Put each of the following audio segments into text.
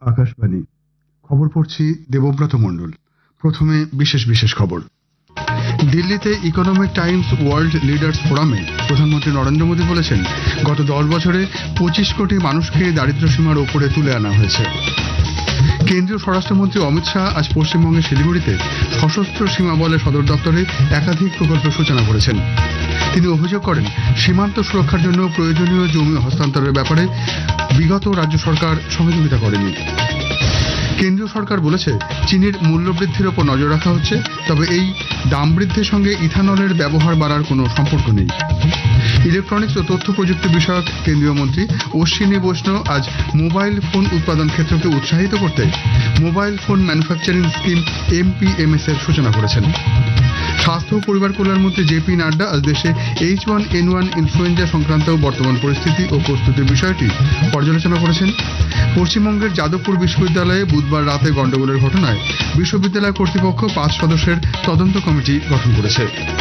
আকাশবাণী খবর পড়ছি দেবব্রত মণ্ডল। প্রথমে বিশেষ বিশেষ খবর। দিল্লিতে ইকোনমিক টাইমস ওয়ার্ল্ড লিডার্স ফোরামে প্রধানমন্ত্রী নরেন্দ্র মোদী বলেছেন, গত 10 বছরে 25 কোটি মানুষকে দারিদ্র্য সীমার ওপরে তুলে আনা হয়েছে। কেন্দ্রীয় স্বরাষ্ট্রমন্ত্রী অমিত শাহ আজ পশ্চিমবঙ্গের শিলিগুড়িতে সশস্ত্র সীমা বলের সদর দপ্তরে একাধিক প্রকল্পের সূচনা করেছেন। তিনি অভিযোগ করেন, সীমান্ত সুরক্ষার জন্য প্রয়োজনীয় জমি হস্তান্তরের ব্যাপারে বিগত রাজ্য সরকার সহযোগিতা করেনি। কেন্দ্রীয় সরকার বলেছে, চিনির মূল্য বৃদ্ধির ওপর নজর রাখা হচ্ছে, তবে এই দাম বৃদ্ধির সঙ্গে ইথানলের ব্যবহার বাড়ার কোনো সম্পর্ক নেই। ইলেকট্রনিক্স ও তথ্য প্রযুক্তি বিষয়ক কেন্দ্রীয় মন্ত্রী অশ্বিনী বৈষ্ণব আজ মোবাইল ফোন উৎপাদন ক্ষেত্রকে উৎসাহিত করতে mobile phone manufacturing scheme MPMS এর সূচনা করেছেন। স্বাস্থ্য ও পরিবার কল্যাণ মন্ত্রী JP নাড্ডা আজ দেশে H1N1 ইনফ্লুয়েঞ্জা সংক্রান্ত বর্তমান পরিস্থিতি ও প্রস্তুতির বিষয়টি পর্যালোচনা করেছেন। পশ্চিমবঙ্গের যাদবপুর বিশ্ববিদ্যালয়ে বুধবার রাতে গন্ডগোলের ঘটনায় বিশ্ববিদ্যালয় কর্তৃপক্ষ 5 সদস্যের তদন্ত কমিটি গঠন করেছে।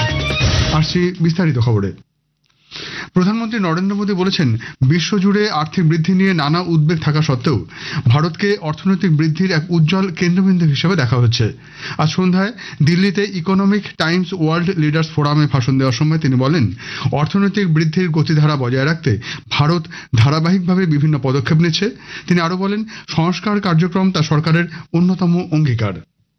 আসছি বিস্তারিত খবরে। প্রধানমন্ত্রী নরেন্দ্র মোদী বলেছেন, বিশ্বজুড়ে আর্থিক বৃদ্ধি নিয়ে নানা উদ্বেগ থাকা সত্ত্বেও ভারতকে অর্থনৈতিক বৃদ্ধির এক উজ্জ্বল কেন্দ্রবিন্দু হিসেবে দেখা হচ্ছে। আজ সন্ধ্যায় দিল্লিতে ইকোনমিক টাইমস ওয়ার্ল্ড লিডার্স ফোরামে ভাষণ দেওয়ার সময় তিনি বলেন, অর্থনৈতিক বৃদ্ধির গতিধারা বজায় রাখতে ভারত ধারাবাহিকভাবে বিভিন্ন পদক্ষেপ নিচ্ছে। তিনি আরো বলেন, সংস্কার কার্যক্রম তার সরকারের অন্যতম অঙ্গীকার।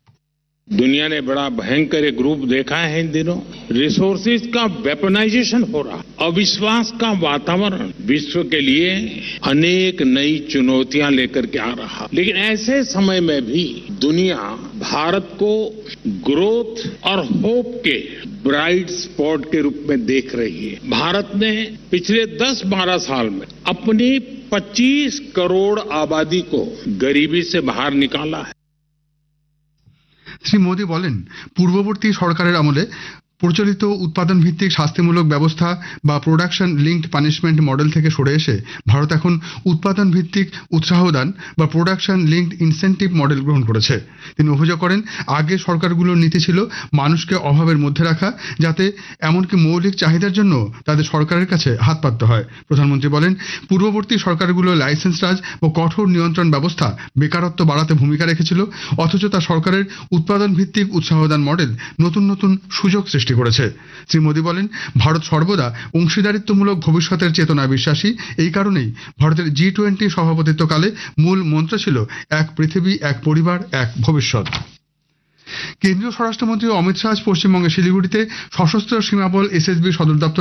दुनिया ने बड़ा भयंकर एक रूप देखा है इन दिनों। रिसोर्सेज का वेपनाइजेशन हो रहा, अविश्वास का वातावरण विश्व के लिए अनेक नई चुनौतियां लेकर के आ रहा। लेकिन ऐसे समय में भी दुनिया भारत को ग्रोथ और होप के ब्राइट स्पॉट के रूप में देख रही है। भारत ने पिछले 10-12 साल में अपनी 25 करोड़ आबादी को गरीबी से बाहर निकाला है। শ্রী মোদী বলেন, পূর্ববর্তী সরকারের আমলে প্রচলিত উৎপাদন ভিত্তিক শাস্তিমূলক ব্যবস্থা বা প্রোডাকশন লিঙ্কড পানিশমেন্ট মডেল থেকে সরে এসে ভারত এখন উৎপাদন ভিত্তিক উৎসাহদান বা প্রোডাকশন লিঙ্কড ইনসেন্টিভ মডেল গ্রহণ করেছে। তিনি অভিযোগ করেন, আগে সরকারগুলোর নীতি ছিল মানুষকে অভাবের মধ্যে রাখা, যাতে এমনকি মৌলিক চাহিদার জন্য তাদের সরকারের কাছে হাত পাততে হয়। প্রধানমন্ত্রী বলেন, পূর্ববর্তী সরকারগুলো লাইসেন্স রাজ ও কঠোর নিয়ন্ত্রণ ব্যবস্থা বেকারত্ব বাড়াতে ভূমিকা রেখেছিল, অথচ তার সরকারের উৎপাদন ভিত্তিক উৎসাহদান মডেল নতুন নতুন সুযোগ সৃষ্টি করেছে। শ্রী মোদী বলেন, ভারত সর্বদা অংশীদারিত্বমূলক ভবিষ্যতের চেতনায় বিশ্বাসী। এই কারণেই ভারতের G20 সভাপতিত্বকালে মূল মন্ত্র ছিল এক পৃথিবী, এক পরিবার, এক ভবিষ্যৎ। কেন্দ্রীয় স্বরাষ্ট্রমন্ত্রী অমিত শাহ পশ্চিমবঙ্গের শিলিগুড়িতে সশস্ত্র সীমা বল SSB সদর দপ্তর